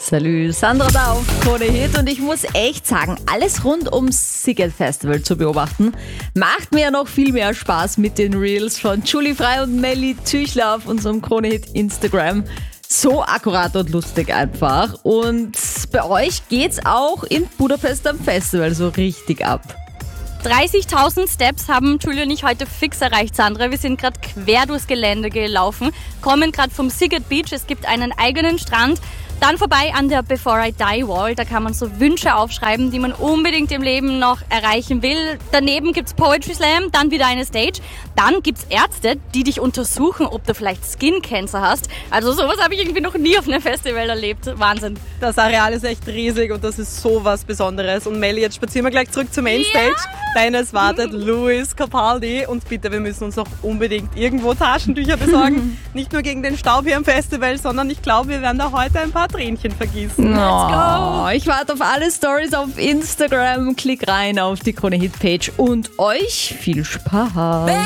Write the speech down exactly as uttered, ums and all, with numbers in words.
Salü, Sandra da auf Krone Hit und ich muss echt sagen, alles rund ums Sziget Festival zu beobachten, macht mir noch viel mehr Spaß mit den Reels von Julie Frey und Melly Tüchler auf unserem Krone Hit Instagram. So akkurat und lustig einfach. Und bei euch geht's auch in Budapest am Festival so richtig ab. dreißigtausend Steps haben Julia und ich heute fix erreicht, Sandra. Wir sind gerade quer durchs Gelände gelaufen, kommen gerade vom Sziget Beach. Es gibt einen eigenen Strand. Dann vorbei an der Before I Die Wall. Da kann man so Wünsche aufschreiben, die man unbedingt im Leben noch erreichen will. Daneben gibt's Poetry Slam, dann wieder eine Stage. Dann gibt's Ärzte, die dich untersuchen, ob du vielleicht Skin Cancer hast. Also sowas habe ich irgendwie noch nie auf einem Festival erlebt. Wahnsinn. Das Areal ist echt riesig und das ist so was Besonderes. Und Melli, jetzt spazieren wir gleich zurück zur Mainstage. Ja. Denn es wartet Luis Capaldi. Und bitte, wir müssen uns noch unbedingt irgendwo Taschentücher besorgen. Nicht nur gegen den Staub hier am Festival, sondern ich glaube, wir werden da heute ein paar Tränchen vergießen. Let's go! Ich warte auf alle Stories auf Instagram. Klick rein auf die Krone Hit Page und euch viel Spaß.